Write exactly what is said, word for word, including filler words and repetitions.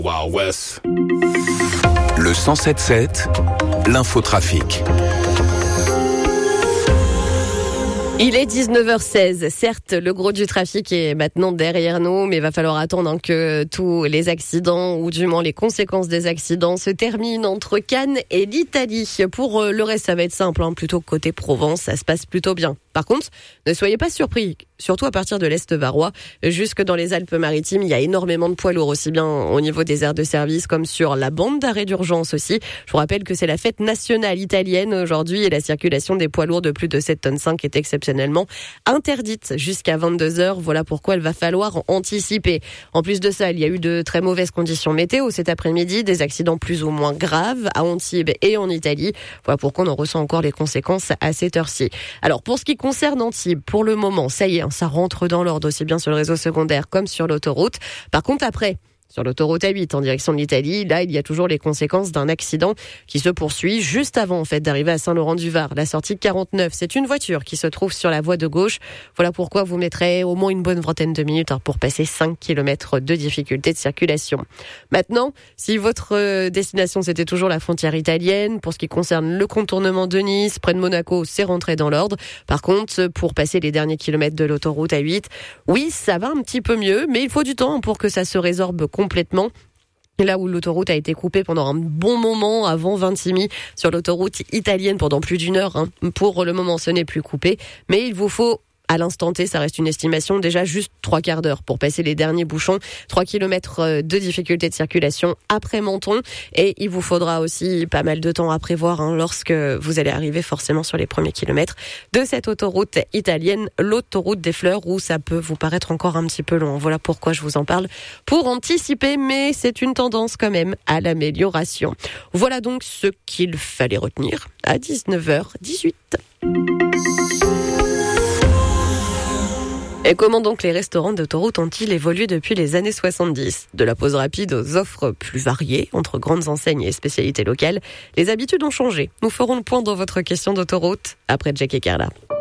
Wild West. Le cent sept sept, l'infotrafic. Il est dix-neuf heures seize. Certes, le gros du trafic est maintenant derrière nous, mais il va falloir attendre que tous les accidents, ou du moins les conséquences des accidents, se terminent entre Cannes et l'Italie. Pour le reste, ça va être simple, hein. Plutôt côté Provence, ça se passe plutôt bien. Par contre, ne soyez pas surpris, surtout à partir de l'Est varois, jusque dans les Alpes-Maritimes, il y a énormément de poids lourds, aussi bien au niveau des aires de service comme sur la bande d'arrêt d'urgence aussi. Je vous rappelle que c'est la fête nationale italienne aujourd'hui et la circulation des poids lourds de plus de sept virgule cinq tonnes est exceptionnellement interdite jusqu'à vingt-deux heures. Voilà pourquoi il va falloir anticiper. En plus de ça, il y a eu de très mauvaises conditions météo cet après-midi, des accidents plus ou moins graves à Antibes et en Italie. Voilà pourquoi on en ressent encore les conséquences à cette heure-ci. Alors pour ce qui concerne Antibes, pour le moment, ça y est, ça rentre dans l'ordre aussi bien sur le réseau secondaire comme sur l'autoroute. Par contre, après, sur l'autoroute A huit en direction de l'Italie, là, il y a toujours les conséquences d'un accident qui se poursuit juste avant, en fait, d'arriver à Saint-Laurent-du-Var. La sortie quarante-neuf, c'est une voiture qui se trouve sur la voie de gauche. Voilà pourquoi vous mettrez au moins une bonne vingtaine de minutes hein, pour passer cinq kilomètres de difficulté de circulation. Maintenant, si votre destination, c'était toujours la frontière italienne, pour ce qui concerne le contournement de Nice, près de Monaco, c'est rentré dans l'ordre. Par contre, pour passer les derniers kilomètres de l'autoroute A huit, oui, ça va un petit peu mieux, mais il faut du temps pour que ça se résorbe complètement. Là où l'autoroute a été coupée pendant un bon moment avant Vintimille, sur l'autoroute italienne pendant plus d'une heure. Hein. Pour le moment, ce n'est plus coupé, mais il vous faut à l'instant T, ça reste une estimation, déjà juste trois quarts d'heure pour passer les derniers bouchons. trois kilomètres de difficulté de circulation après Menton. Et il vous faudra aussi pas mal de temps à prévoir hein, lorsque vous allez arriver forcément sur les premiers kilomètres de cette autoroute italienne, l'autoroute des Fleurs, où ça peut vous paraître encore un petit peu long. Voilà pourquoi je vous en parle, pour anticiper, mais c'est une tendance quand même à l'amélioration. Voilà donc ce qu'il fallait retenir à dix-neuf heures dix-huit. Et comment donc les restaurants d'autoroute ont-ils évolué depuis les années soixante-dix ? De la pause rapide aux offres plus variées, entre grandes enseignes et spécialités locales, les habitudes ont changé. Nous ferons le point dans votre question d'autoroute après Jack et Carla.